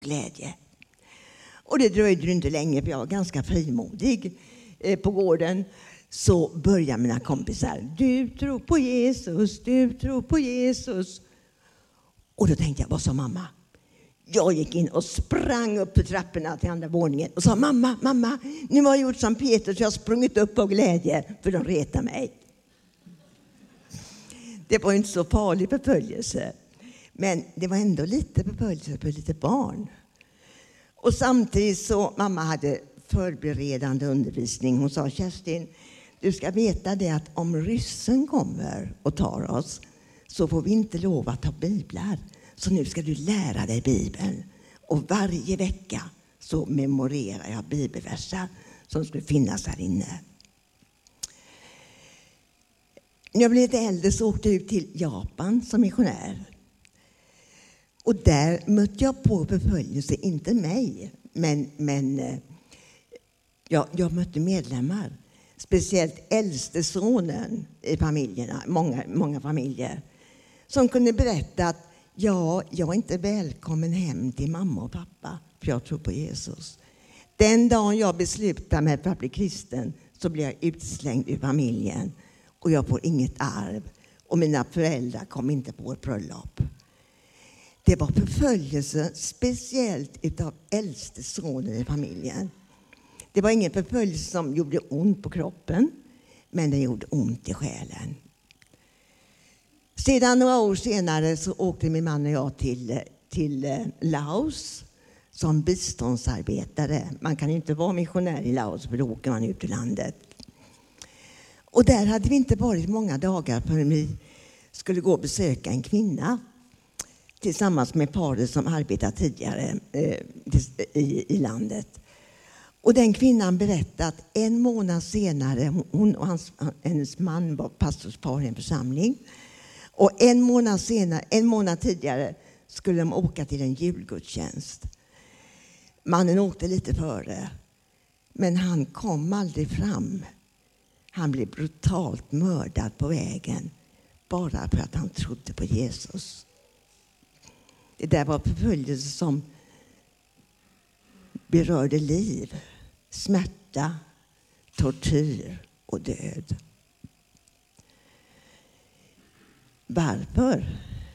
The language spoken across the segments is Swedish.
glädje. Och det dröjde inte länge, för jag var ganska frimodig på gården. Så börjar mina kompisar: du tror på Jesus, du tror på Jesus. Och då tänkte jag, vad sa mamma? Jag gick in och sprang upp för trapporna till andra våningen och sa: mamma, nu har jag gjort som Peter, så jag har sprungit upp av glädje, för de retar mig. Det var inte så farlig förföljelse, men det var ändå lite förföljelse för lite barn. Och samtidigt så mamma hade förberedande undervisning. Hon sa: Kerstin, du ska veta det att om ryssen kommer och tar oss, så får vi inte lov att ta biblar. Så nu ska du lära dig Bibeln. Och varje vecka så memorerar jag bibelverser som skulle finnas här inne. När jag blev lite äldre så åkte jag ut till Japan som missionär. Och där mötte jag på förföljelse, inte mig, men jag mötte medlemmar. Speciellt äldste sonen i familjerna, många familjer, som kunde berätta att jag är inte välkommen hem till mamma och pappa, för jag tror på Jesus. Den dagen jag beslutar mig för att bli kristen så blir jag utslängd ur familjen och jag får inget arv. Och mina föräldrar kom inte på ett bröllop. Det var förföljelse, speciellt utav äldste sonen i familjen. Det var ingen förföljelse som gjorde ont på kroppen, men den gjorde ont i själen. Sedan några år senare så åkte min man och jag till Laos som biståndsarbetare. Man kan ju inte vara missionär i Laos, för då åker man ut ur landet. Och där hade vi inte varit många dagar förrän vi skulle gå och besöka en kvinna tillsammans med paret som arbetat tidigare i landet. Och den kvinnan berättade att en månad senare, hon och hennes man var pastorspar i en församling. Och en månad tidigare skulle de åka till en julgudstjänst. Mannen åkte lite före, men han kom aldrig fram. Han blev brutalt mördad på vägen, bara för att han trodde på Jesus. Det där var förföljelse som berörde liv, smärta, tortyr och död. Varför?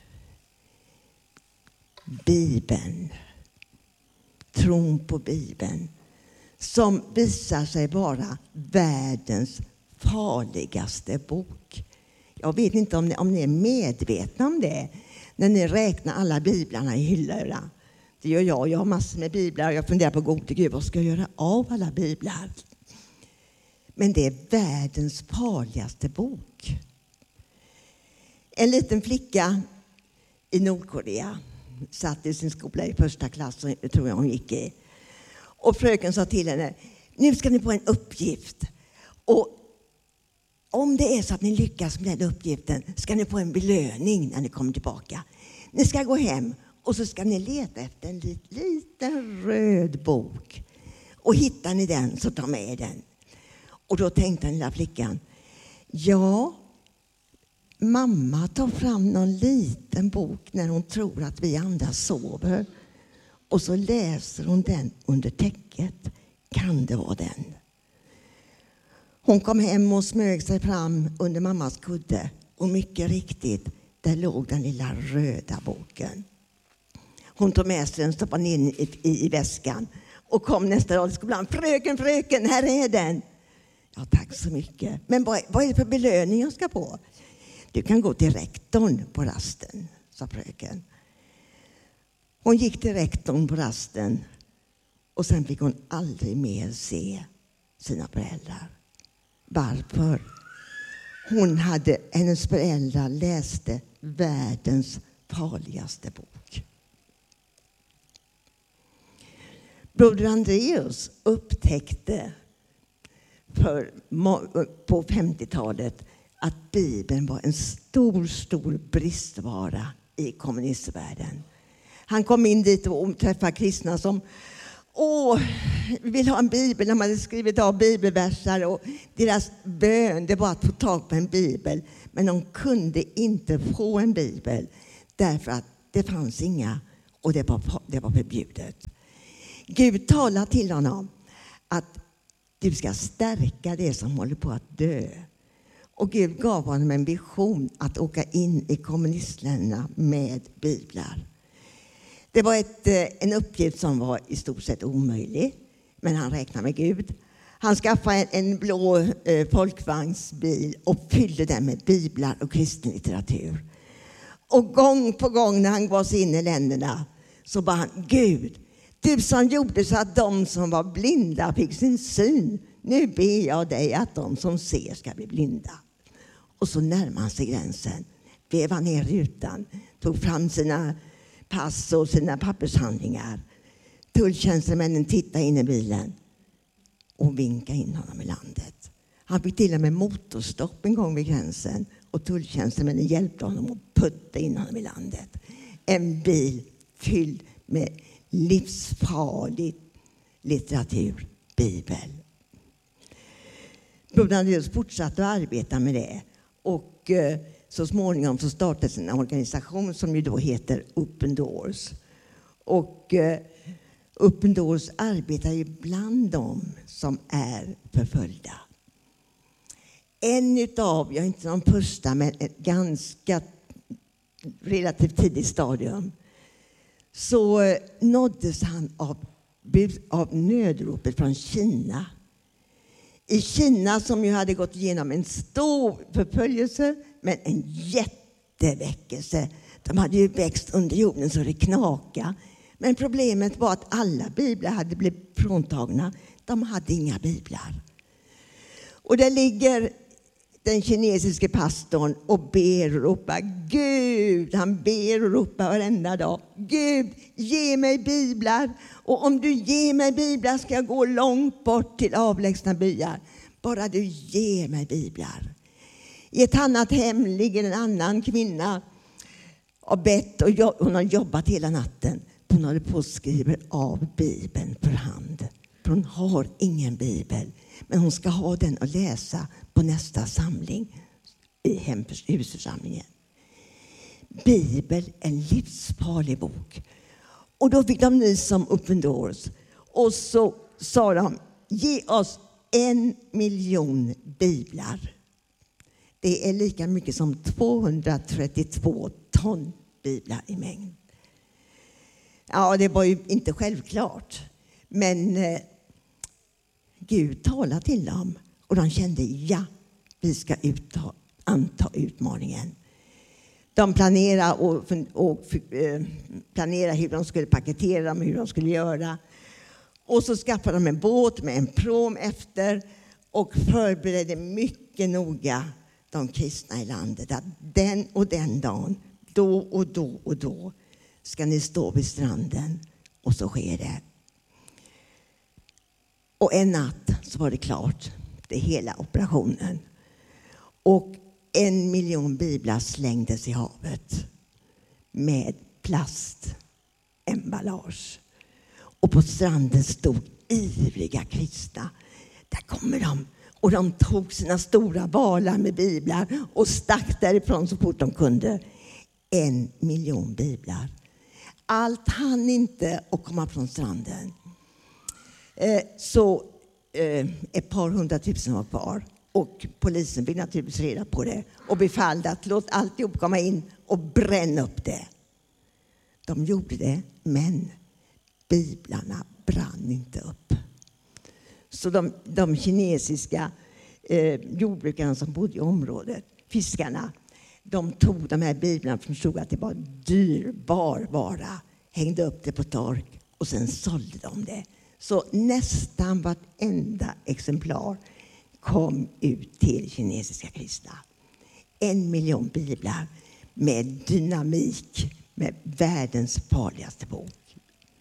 Bibeln, tron på Bibeln, som visar sig vara världens farligaste bok. Jag vet inte om ni är medvetna om det när ni räknar alla biblarna i hyllorna. Det gör jag. Jag har massor med biblar och jag funderar på gode Gud, vad ska jag göra av alla biblar? Men det är världens farligaste bok. En liten flicka i Nordkorea satt i sin skola i första klass, tror jag hon gick i. Och fröken sa till henne: nu ska ni få en uppgift. Och om det är så att ni lyckas med den uppgiften ska ni få en belöning när ni kommer tillbaka. Ni ska gå hem och så ska ni leta efter en liten röd bok. Och hittar ni den så ta med den. Och då tänkte den lilla flickan: ja, mamma tar fram någon liten bok när hon tror att vi andra sover. Och så läser hon den under täcket. Kan det vara den? Hon kom hem och smög sig fram under mammas kudde. Och mycket riktigt, där låg den lilla röda boken. Hon tog med sig den, stoppade in i väskan. Och kom nästa dag till skolan: fröken, här är den. Ja, tack så mycket. Men vad är det för belöning jag ska få? Du kan gå till rektorn på rasten, sa fröken. Hon gick till rektorn på rasten. Och sen fick hon aldrig mer se sina föräldrar. Varför? Hennes föräldrar läste världens farligaste bok. Broder Andreas upptäckte på 50-talet att Bibeln var en stor bristvara i kommunistvärlden. Han kom in dit och träffade kristna som vill ha en bibel. De hade skrivit av bibelversar och deras bön, det var att få tag på en bibel. Men de kunde inte få en bibel därför att det fanns inga Och det var förbjudet. Gud talade till honom att du ska stärka det som håller på att dö. Och Gud gav honom en vision att åka in i kommunistländerna med biblar. Det var en uppgift som var i stort sett omöjlig. Men han räknade med Gud. Han skaffade en blå folkvagnsbil och fyllde den med biblar och kristen litteratur. Och gång på gång när han gav sig in i länderna så bad han: Gud, du som gjorde så att de som var blinda fick sin syn. Nu ber jag dig att de som ser ska bli blinda. Och så närmade han sig gränsen. Vevade ner rutan. Tog fram sina pass och sina pappershandlingar. Tulltjänstemännen tittade in i bilen och vinkade in honom i landet. Han fick till och med motorstopp en gång vid gränsen. Och tulltjänstemännen hjälpte honom att putta in honom i landet. En bil fylld med livsfarlig litteratur, Bibel. Broder Andreas fortsatte att arbeta med det. Och så småningom så startades en organisation som ju då heter Open Doors. Och Open Doors arbetar ju bland dem som är förföljda. En utav, jag är inte de första, men ett ganska relativt tidigt stadium, så nåddes han av nödropet från Kina. I Kina som ju hade gått igenom en stor förföljelse, men en jätteväckelse. De hade ju växt under jorden så det knaka. Men problemet var att alla biblar hade blivit fråntagna. De hade inga biblar. Och där ligger den kinesiske pastorn och ber och ropar: Gud, han ber och ropar varenda dag: Gud, ge mig biblar. Och om du ger mig biblar ska jag gå långt bort till avlägsna byar. Bara du ger mig biblar. I ett annat hem ligger en annan kvinna och bett, och hon har jobbat hela natten. Hon håller på att skriva av Bibeln för hand. För hon har ingen bibel. Men hon ska ha den att läsa på nästa samling i husförsamlingen. Bibel är en livsfarlig bok. Och då fick de nys som Open Doors. Och så sa de: ge oss 1 miljon biblar. Det är lika mycket som 232 ton biblar i mängd. Ja, det var ju inte självklart. Men Gud talade till dem. Och de kände: ja, vi ska anta utmaningen. De planerade hur de skulle paketera dem, hur de skulle göra. Och så skaffade de en båt med en prom efter. Och förberedde mycket noga de kristna i landet. Att den och den dagen, då och då och då, ska ni stå vid stranden. Och så sker det. Och en natt så var det klart. Det hela operationen. Och 1 miljon biblar slängdes i havet. Med plastemballage. Och på stranden stod ivriga kristna. Där kommer de. Och de tog sina stora balar med biblar. Och stack därifrån så fort de kunde. 1 miljon biblar. Allt hann inte att komma från stranden. Så ett par 100 000 var kvar. Och polisen fick naturligtvis reda på det. Och befallde att låt alltihop komma in och bränna upp det. De gjorde det, men biblarna brann inte upp. Så de kinesiska jordbrukarna som bodde i området, fiskarna, de tog de här biblarna för de såg att det var dyrbar vara. Hängde upp det på tork och sen sålde de det. Så nästan vartenda exemplar kom ut till kinesiska kristna. 1 miljon biblar med dynamik, med världens farligaste bok.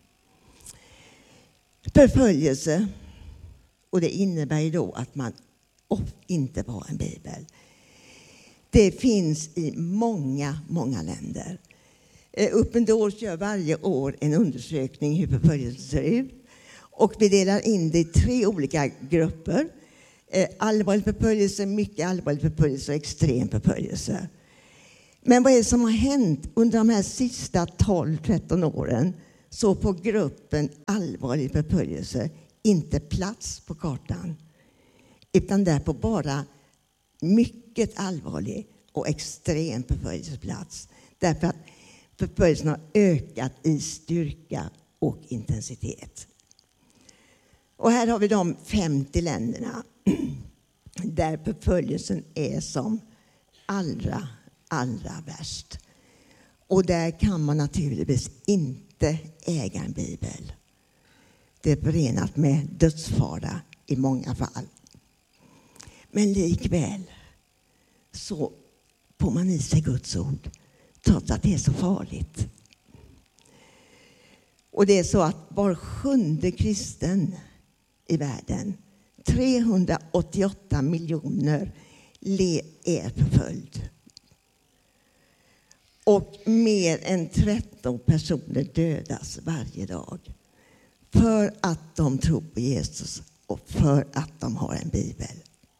Förföljelse, och det innebär ju då att man inte var en bibel. Det finns i många, många länder. Open Doors gör varje år en undersökning hur förföljelse ser ut. Och vi delar in det i 3 olika grupper. Allvarlig förföljelse, mycket allvarlig förföljelse och extrem förföljelse. Men vad är det som har hänt under de här sista 12-13 åren? Så på gruppen allvarlig förföljelse inte plats på kartan, utan där på bara mycket allvarlig och extrem förföljelseplats. Därför att förföljelsen har ökat i styrka och intensitet. Och här har vi de 50 länderna där förföljelsen är som allra värst. Och där kan man naturligtvis inte äga en bibel. Det är förenat med dödsfara i många fall. Men likväl så får man i sig Guds ord, trots att det är så farligt. Och det är så att var 7:e kristen i världen, 388 miljoner, är förföljd. Och mer än 13 personer dödas varje dag för att de tror på Jesus och för att de har en bibel.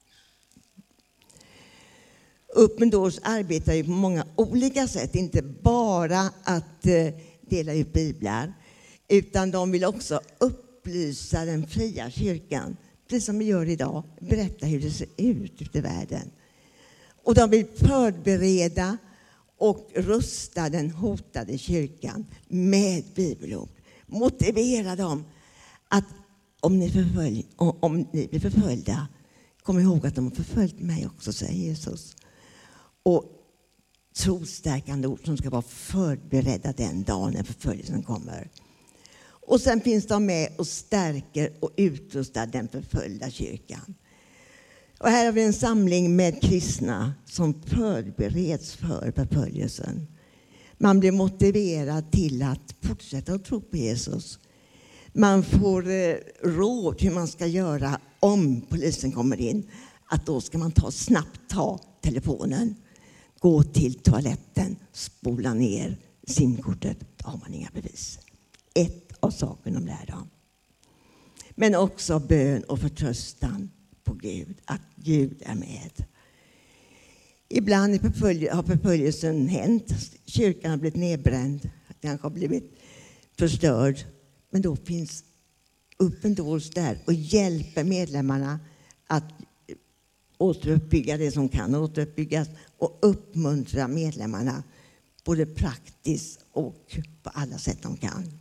Open Doors arbetar ju på många olika sätt, inte bara att dela ut biblar, utan de vill också upplysa den fria kyrkan, precis som vi gör idag, berätta hur det ser ut i världen. Och de vill förbereda och rusta den hotade kyrkan med bibelord. Motivera dem att om ni blir förföljda, kom ihåg att de har förföljt mig också, säger Jesus. Och trosstärkande ord som ska vara förberedda den dagen när förföljelsen kommer. Och sen finns de med och stärker och utrustar den förföljda kyrkan. Och här har vi en samling med kristna som förbereds för förföljelsen. Man blir motiverad till att fortsätta att tro på Jesus. Man får råd hur man ska göra om polisen kommer in. Att då ska man snabbt ta telefonen, gå till toaletten, spola ner simkortet. Då har man inga bevis. Ett av sakerna de lär dem. Men också bön och förtröstan på Gud, att Gud är med. Ibland har förföljelsen hänt. Kyrkan har blivit nedbränd, den har blivit förstörd. Men då finns Open Doors där och hjälper medlemmarna att återuppbygga det som kan återuppbyggas och uppmuntra medlemmarna både praktiskt och på alla sätt de kan.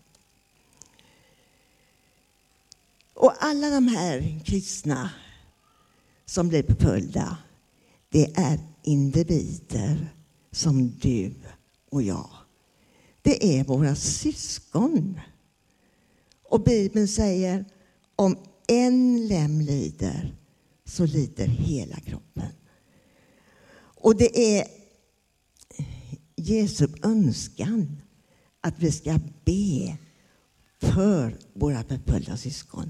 Och alla de här kristna som blir förföljda, det är individer som du och jag. Det är våra syskon. Och Bibeln säger, om en lem lider, så lider hela kroppen. Och det är Jesu önskan att vi ska be för våra förföljda syskon.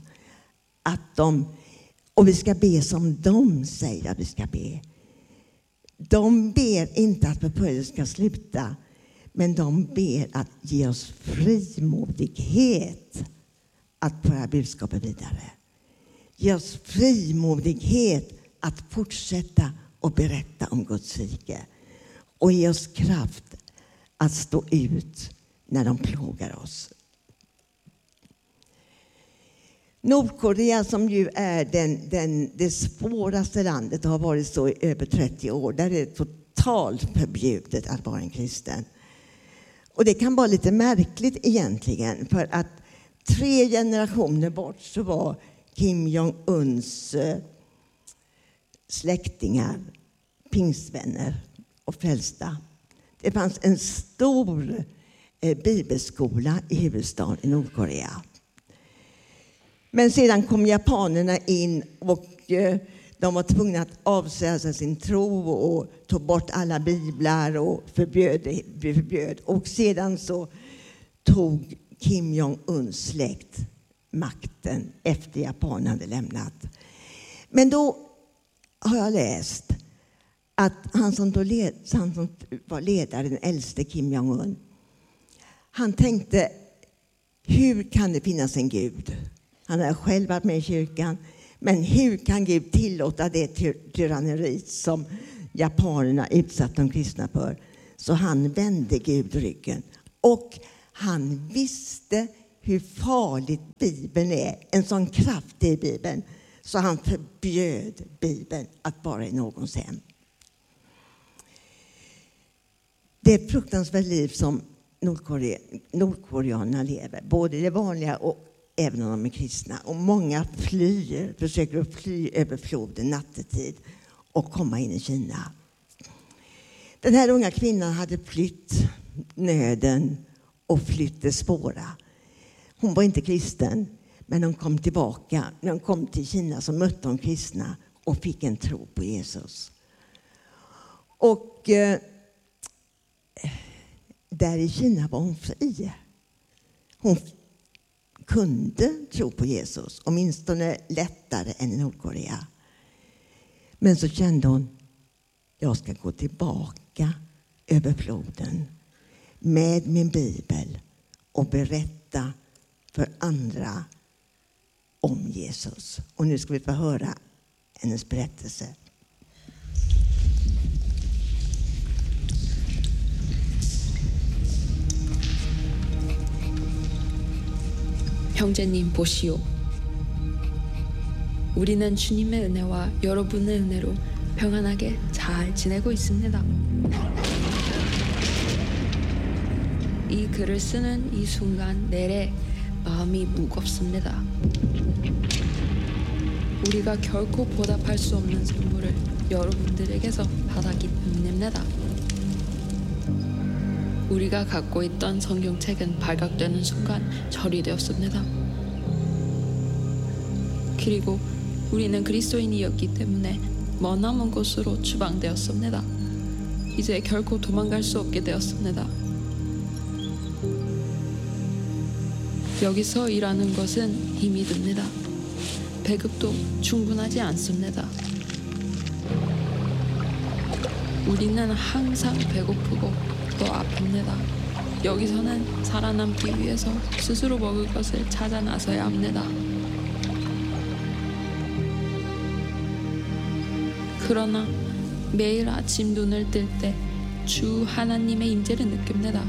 Och vi ska be som de säger att vi ska be. De ber inte att förföljelsen ska sluta, men de ber att ge oss frimodighet att föra budskapet vidare. Ge oss frimodighet att fortsätta och berätta om Guds rike. Och ge oss kraft att stå ut när de plågar oss. Nordkorea, som ju är det svåraste landet och har varit så i över 30 år. Där är det totalt förbjudet att vara en kristen. Och det kan vara lite märkligt egentligen. För att 3 generationer bort så var Kim Jong-Uns släktingar pingstvänner och frälsta. Det fanns en stor bibelskola i huvudstaden i Nordkorea. Men sedan kom japanerna in och de var tvungna att avsäga sig sin tro och ta bort alla biblar och förbjöd. Och sedan så tog Kim Jong-Uns släkt makten efter japanerna hade lämnat. Men då har jag läst att han som var ledare, den äldste Kim Jong-Un, han tänkte, hur kan det finnas en Gud? Han har själv varit med i kyrkan. Men hur kan Gud tillåta det tyranneri som japanerna utsatt de kristna för? Så han vände Gud ryggen. Och han visste hur farligt Bibeln är. En sån kraft i Bibeln. Så han förbjöd Bibeln att vara i någons hem. Det är ett fruktansvärt liv som nordkoreanerna lever. Både det vanliga och även om de är kristna. Och många försöker fly över floden nattetid och komma in i Kina. Den här unga kvinnan hade flytt nöden och flytt det svåra. Hon var inte kristen, men hon kom tillbaka. När hon kom till Kina så mötte hon kristna och fick en tro på Jesus. Och där i Kina var hon fri. Hon kunde tro på Jesus, åtminstone lättare än i Nordkorea. Men så kände hon, jag ska gå tillbaka över floden med min bibel och berätta för andra om Jesus. Och nu ska vi få höra hennes berättelse. 형제님 보시오. 우리는 주님의 은혜와 여러분의 은혜로 평안하게 잘 지내고 있습니다. 이 글을 쓰는 이 순간 내내 마음이 무겁습니다. 우리가 결코 보답할 수 없는 선물을 여러분들에게서 받았기 때문입니다. 우리가 갖고 있던 성경책은 발각되는 순간 처리되었습니다. 그리고 우리는 그리스도인이었기 때문에 머나먼 곳으로 추방되었습니다. 이제 결코 도망갈 수 없게 되었습니다. 여기서 일하는 것은 힘이 듭니다. 배급도 충분하지 않습니다. 우리는 항상 배고프고 또 아픕니다. 여기서는 살아남기 위해서 스스로 먹을 것을 찾아 나서야 합니다. 그러나 매일 아침 눈을 뜰 때 주 하나님의 임재를 느낍니다.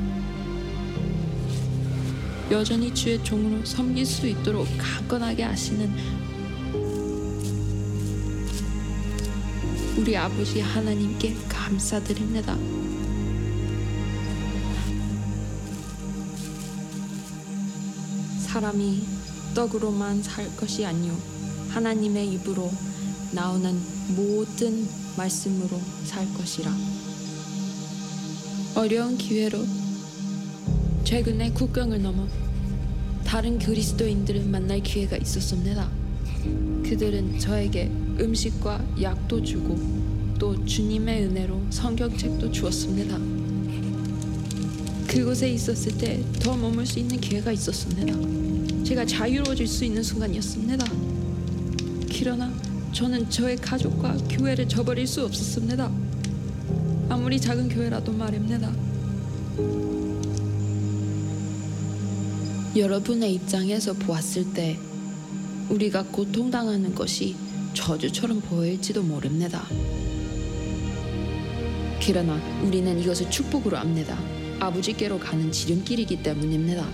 여전히 주의 종으로 섬길 수 있도록 강건하게 하시는 우리 아버지 하나님께 감사드립니다. 사람이 떡으로만 살 것이 아니요 하나님의 입으로 나오는 모든 말씀으로 살 것이라. 어려운 기회로 최근에 국경을 넘어 다른 그리스도인들을 만날 기회가 있었습니다. 그들은 저에게 음식과 약도 주고 또 주님의 은혜로 성경책도 주었습니다. 그곳에 있었을 때 더 머물 수 있는 기회가 있었습니다. 제가 자유로워질 수 있는 순간이었습니다. 그러나 저는 저의 가족과 교회를 저버릴 수 없었습니다. 아무리 작은 교회라도 말입니다. 여러분의 입장에서 보았을 때 우리가 고통당하는 것이 저주처럼 보일지도 모릅니다. 그러나 우리는 이것을 축복으로 압니다. 아버지께로 가는 지름길이기 때문입니다.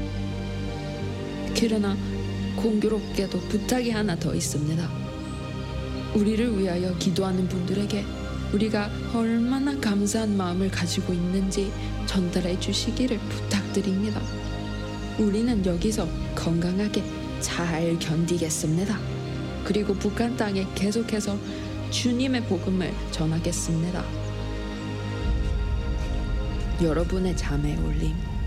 그러나 공교롭게도 부탁이 하나 더 있습니다. 우리를 위하여 기도하는 분들에게 우리가 얼마나 감사한 마음을 가지고 있는지 전달해 주시기를 부탁드립니다. 우리는 여기서 건강하게 잘 견디겠습니다. 그리고 북한 땅에 계속해서 주님의 복음을 전하겠습니다. 여러분의 잠에 올림